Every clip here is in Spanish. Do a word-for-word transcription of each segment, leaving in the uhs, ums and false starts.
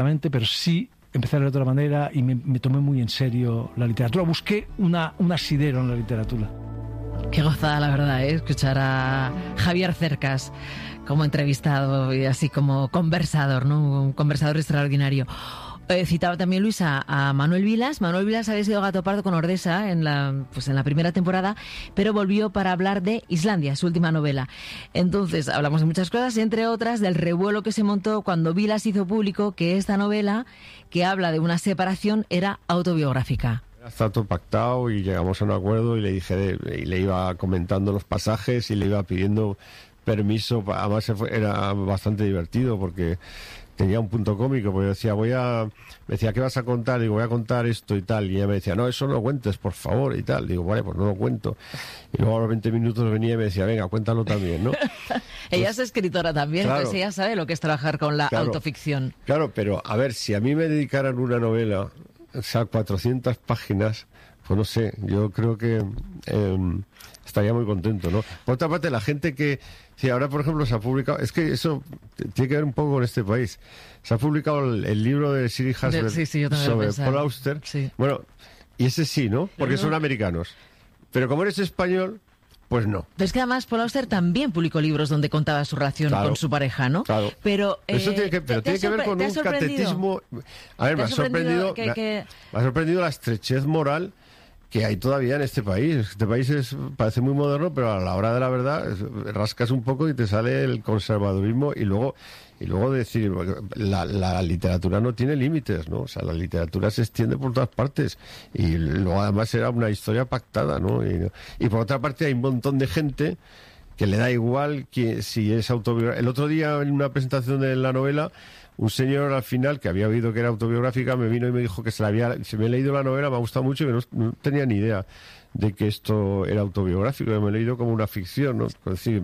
pero sí empecé a leer de otra manera y me, me tomé muy en serio la literatura. Busqué una, un asidero en la literatura. Qué gozada, la verdad, ¿eh? Escuchar a Javier Cercas como entrevistado y así como conversador, ¿no? Un conversador extraordinario. Eh, citaba también Luisa a Manuel Vilas. Manuel Vilas había sido Gato Pardo con Ordesa en la, pues en la primera temporada, pero volvió para hablar de Islandia, su última novela. Entonces hablamos de muchas cosas, entre otras del revuelo que se montó cuando Vilas hizo público que esta novela, que habla de una separación, era autobiográfica. Está todo pactado y llegamos a un acuerdo y le dije, y le iba comentando los pasajes y le iba pidiendo permiso. Además era bastante divertido porque tenía un punto cómico, porque decía, voy a, me decía, ¿qué vas a contar? Digo, voy a contar esto y tal. Y ella me decía, no, eso no lo cuentes, por favor, y tal. Digo, vale, pues no lo cuento. Y luego a los veinte minutos venía y me decía, venga, cuéntalo también, ¿no? Ella es escritora también, claro, entonces ella sabe lo que es trabajar con la claro, autoficción. Claro, pero a ver, si a mí me dedicaran una novela, o sea, cuatrocientas páginas, pues no sé, yo creo que eh, estaría muy contento, ¿no? Por otra parte, la gente que, si ahora por ejemplo se ha publicado, es que eso tiene que ver un poco con este país, se ha publicado el, el libro de Siri Hasler sí, sí, sobre Paul Auster, sí. Bueno, y ese sí, ¿no? Porque no. son americanos, pero como eres español, pues no. Pero es que además Paul Auster también publicó libros donde contaba su relación claro, con su pareja, ¿no? Claro. Pero, eh, Eso tiene que, pero tiene que ver con un catetismo. A ver, me ha sorprendido, que, que... me ha sorprendido la estrechez moral que hay todavía en este país. Este país es, parece muy moderno, pero a la hora de la verdad es, rascas un poco y te sale el conservadurismo y luego y luego decir, la, la literatura no tiene límites, ¿no? O sea, la literatura se extiende por todas partes y luego además era una historia pactada, ¿no? Y, y por otra parte hay un montón de gente que le da igual que si es autobiográfica. El otro día en una presentación de la novela, un señor al final, que había oído que era autobiográfica, me vino y me dijo que se la había, se me ha leído la novela, me ha gustado mucho y que no, no tenía ni idea de que esto era autobiográfico, me lo he leído como una ficción, ¿no? Es decir,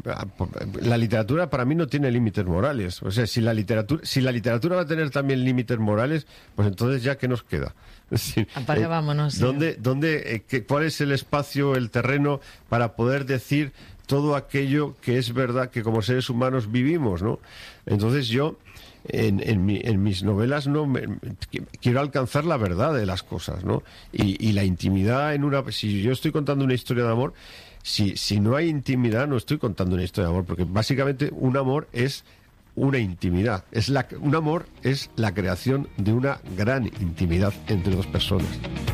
la literatura para mí no tiene límites morales. O sea, si la literatura, si la literatura va a tener también límites morales, pues entonces ya ¿qué nos queda? Es decir, Apaga, eh, vámonos. ¿dónde, dónde, eh, qué, cuál es el espacio, el terreno para poder decir todo aquello que es verdad que como seres humanos vivimos, ¿no? Entonces yo En, en, mi, en mis novelas no me, quiero alcanzar la verdad de las cosas, ¿no? Y, y la intimidad en una... Si yo estoy contando una historia de amor, si, si no hay intimidad, no estoy contando una historia de amor, porque básicamente un amor es una intimidad. Es la, un amor es la creación de una gran intimidad entre dos personas.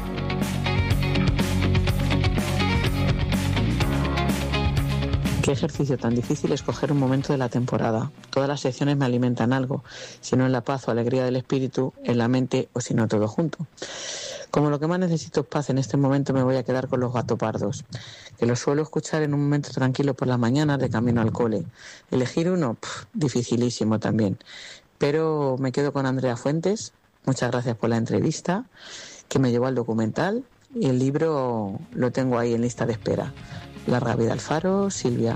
Qué ejercicio tan difícil escoger un momento de la temporada. Todas las secciones me alimentan algo, si no en la paz o alegría del espíritu, en la mente o si no todo junto. Como lo que más necesito es paz en este momento, me voy a quedar con los gatopardos, que los suelo escuchar en un momento tranquilo por las mañanas de camino al cole. Elegir uno, pff, dificilísimo también. Pero me quedo con Andrea Fuentes. Muchas gracias por la entrevista, que me llevó al documental, y el libro lo tengo ahí en lista de espera. Larga vida al faro, Silvia.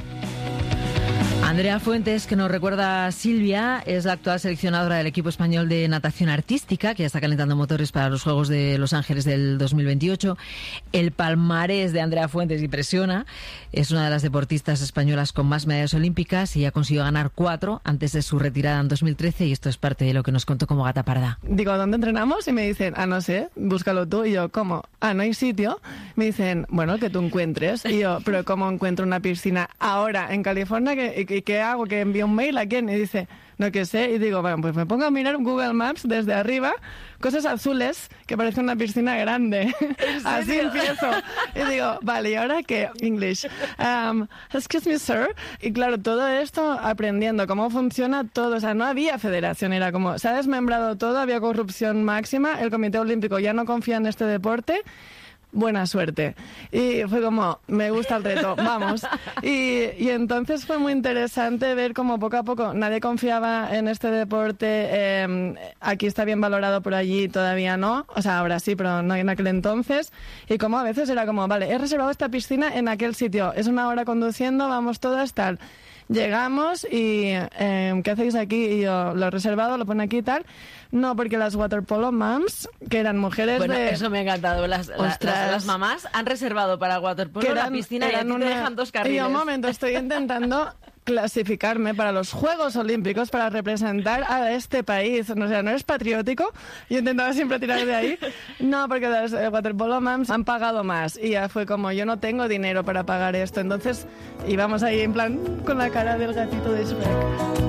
Andrea Fuentes, que nos recuerda a Silvia, es la actual seleccionadora del equipo español de natación artística, que ya está calentando motores para los Juegos de Los Ángeles del dos mil veintiocho. El palmarés de Andrea Fuentes impresiona. Es una de las deportistas españolas con más medallas olímpicas y ya consiguió ganar cuatro antes de su retirada en dos mil trece, y esto es parte de lo que nos contó como Gata Parda. Digo, ¿dónde entrenamos? Y me dicen, ah, no sé, búscalo tú. Y yo, ¿cómo? Ah, ¿no hay sitio? Me dicen, bueno, que tú encuentres. Y yo, ¿pero cómo encuentro una piscina ahora en California? ¿Qué, qué, qué hago? ¿Que envío un mail a quién? Y dice, no que sé. Y digo, bueno, pues me pongo a mirar Google Maps desde arriba, cosas azules, que parece una piscina grande. Así empiezo. Y digo, vale, ¿y ahora qué? English. Um, excuse me, sir. Y claro, todo esto aprendiendo cómo funciona todo. O sea, no había federación, era como, se ha desmembrado todo, había corrupción máxima, el Comité Olímpico ya no confía en este deporte. Buena suerte. Y fue como, me gusta el reto, vamos. Y, y entonces fue muy interesante ver cómo poco a poco nadie confiaba en este deporte. Eh, aquí está bien valorado, por allí todavía no. O sea, ahora sí, pero no en aquel entonces. Y como a veces era como, vale, he reservado esta piscina en aquel sitio. Es una hora conduciendo, vamos todas, tal. Llegamos y, eh, ¿qué hacéis aquí? Y yo, lo he reservado, lo pone aquí y tal. No, porque las waterpolo moms, que eran mujeres bueno, de... Bueno, eso me ha encantado. Las, las, las mamás han reservado para waterpolo eran, la piscina y a ti una... te dejan dos carriles. Y yo, un momento, estoy intentando clasificarme para los Juegos Olímpicos, para representar a este país. O sea, ¿no eres patriótico? Yo intentaba siempre tirar de ahí. No, porque las eh, Waterpolo Moms han pagado más. Y ya fue como, yo no tengo dinero para pagar esto. Entonces íbamos ahí en plan con la cara del gatito de Shrek.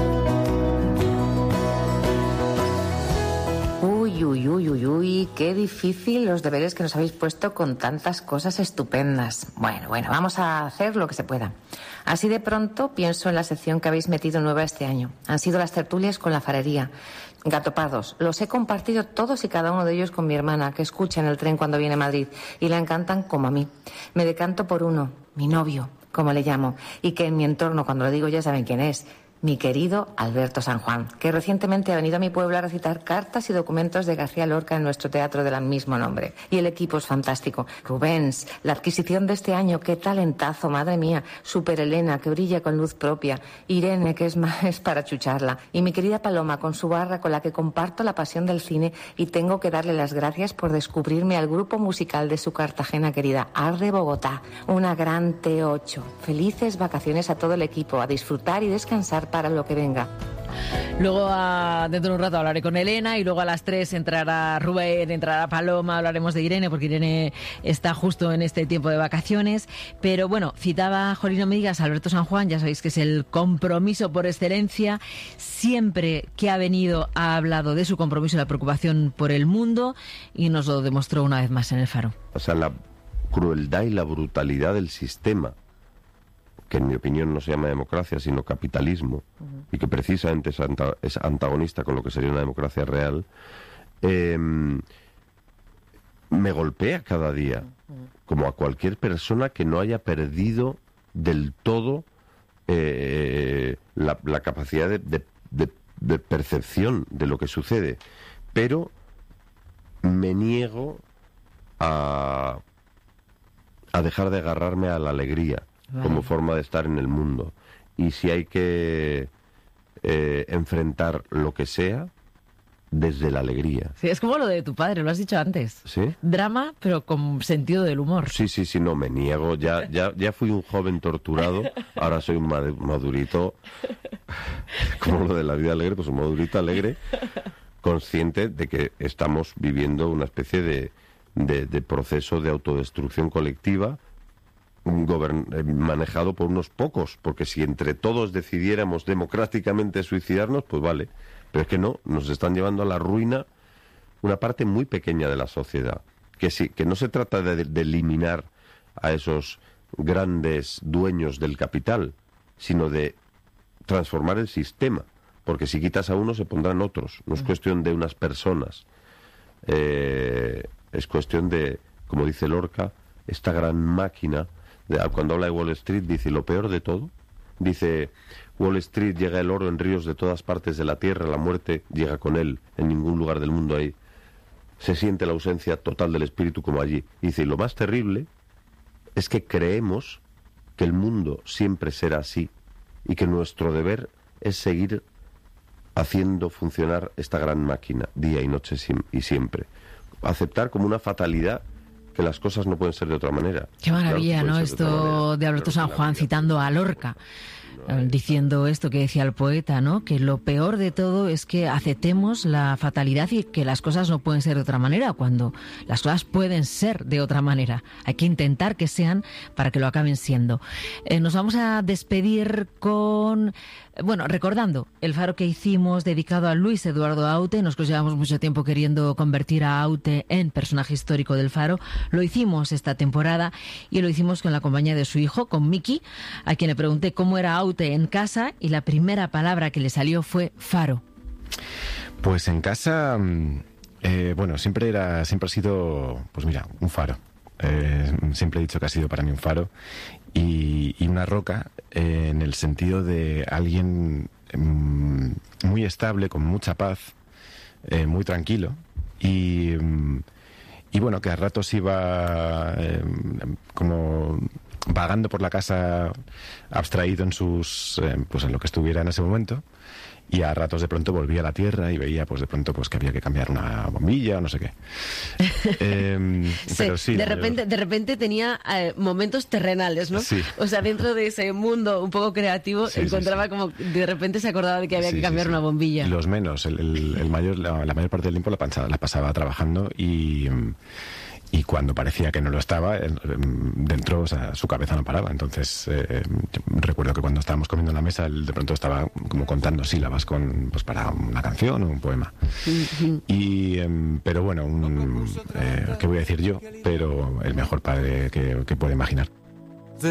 Uy, uy, uy, uy, uy, qué difícil los deberes que nos habéis puesto con tantas cosas estupendas. Bueno, bueno, vamos a hacer lo que se pueda. Así de pronto pienso en la sección que habéis metido nueva este año. Han sido las tertulias con la farería. Gatopardos. Los he compartido todos y cada uno de ellos con mi hermana, que escucha en el tren cuando viene a Madrid, y la encantan como a mí. Me decanto por uno, mi novio, como le llamo, y que en mi entorno, cuando lo digo, ya saben quién es. Mi querido Alberto San Juan, que recientemente ha venido a mi pueblo a recitar cartas y documentos de García Lorca en nuestro teatro del mismo nombre. Y el equipo es fantástico. Rubens, la adquisición de este año, qué talentazo, madre mía. Super Elena, que brilla con luz propia. Irene, que es más es para chucharla. Y mi querida Paloma, con su barra, con la que comparto la pasión del cine, y tengo que darle las gracias por descubrirme al grupo musical de su Cartagena querida, Arde Bogotá. Una gran T ocho. Felices vacaciones a todo el equipo, a disfrutar y descansar para lo que venga. Luego, a, dentro de un rato, hablaré con Elena y luego a las tres entrará Rubén, entrará Paloma, hablaremos de Irene, porque Irene está justo en este tiempo de vacaciones. Pero bueno, citaba, Jolín, no me digas, Alberto San Juan, ya sabéis que es el compromiso por excelencia. Siempre que ha venido ha hablado de su compromiso y la preocupación por el mundo, y nos lo demostró una vez más en el Faro. O sea, la crueldad y la brutalidad del sistema, que en mi opinión no se llama democracia, sino capitalismo, uh-huh. y que precisamente es, anta- es antagonista con lo que sería una democracia real, eh, me golpea cada día, uh-huh. como a cualquier persona que no haya perdido del todo eh, la, la capacidad de, de, de, de percepción de lo que sucede. Pero me niego a, a dejar de agarrarme a la alegría. Vale. Como forma de estar en el mundo. Y si hay que eh, enfrentar lo que sea, desde la alegría. Sí, es como lo de tu padre, lo has dicho antes. ¿Sí? Drama, pero con sentido del humor. Sí, sí, sí, no, me niego. Ya, ya, ya fui un joven torturado, ahora soy un madurito, como lo de la vida alegre, pues un madurito alegre, consciente de que estamos viviendo una especie de, de, de proceso de autodestrucción colectiva, Govern- manejado por unos pocos, porque si entre todos decidiéramos democráticamente suicidarnos, pues vale, pero es que no, nos están llevando a la ruina una parte muy pequeña de la sociedad, que sí, que no se trata de, de eliminar a esos grandes dueños del capital, sino de transformar el sistema, porque si quitas a uno se pondrán otros, no es cuestión de unas personas, eh, es cuestión de, como dice Lorca, esta gran máquina. Cuando habla de Wall Street dice, lo peor de todo, dice, Wall Street llega el oro en ríos de todas partes de la tierra, la muerte llega con él, en ningún lugar del mundo ahí se siente la ausencia total del espíritu como allí. Dice, y lo más terrible es que creemos que el mundo siempre será así y que nuestro deber es seguir haciendo funcionar esta gran máquina día y noche y siempre. Aceptar como una fatalidad que las cosas no pueden ser de otra manera. Qué maravilla, claro, ¿no? Esto de, de Alberto San Juan citando a Lorca, no, diciendo esto que decía el poeta, ¿no? Que lo peor de todo es que aceptemos la fatalidad y que las cosas no pueden ser de otra manera, cuando las cosas pueden ser de otra manera. Hay que intentar que sean para que lo acaben siendo. Eh, nos vamos a despedir con... Bueno, recordando el Faro que hicimos dedicado a Luis Eduardo Aute. Nosotros llevamos mucho tiempo queriendo convertir a Aute en personaje histórico del Faro. Lo hicimos esta temporada y lo hicimos con la compañía de su hijo, con Miki, a quien le pregunté cómo era Aute en casa, y la primera palabra que le salió fue Faro. Pues en casa, eh, bueno, siempre era, siempre ha sido, pues mira, un faro. Eh, siempre he dicho que ha sido para mí un faro y, y una roca, eh, en el sentido de alguien eh, muy estable, con mucha paz, eh, muy tranquilo y, y bueno, que a ratos iba eh, como vagando por la casa, abstraído en sus eh, pues en lo que estuviera en ese momento, y a ratos de pronto volvía a la tierra y veía pues de pronto pues que había que cambiar una bombilla o no sé qué. eh, Sí, pero sí, de yo- repente, de repente tenía eh, momentos terrenales, ¿no? Sí. O sea, dentro de ese mundo un poco creativo, Sí, sí, encontraba sí. como de repente se acordaba de que había Sí, que sí, cambiar sí. una bombilla. Los menos, el, el- el mayor, la, la mayor parte del tiempo la, pasaba, la pasaba trabajando y, mm, y cuando parecía que no lo estaba, eh, mm, dentro, o sea, su cabeza no paraba. Entonces, eh, yo recuerdo que cuando estábamos comiendo en la mesa, él de pronto estaba como contando sílabas con, pues, para una canción o un poema. Y, em, pero bueno, un, eh, ¿qué voy a decir yo? Pero el mejor padre que, que puede imaginar.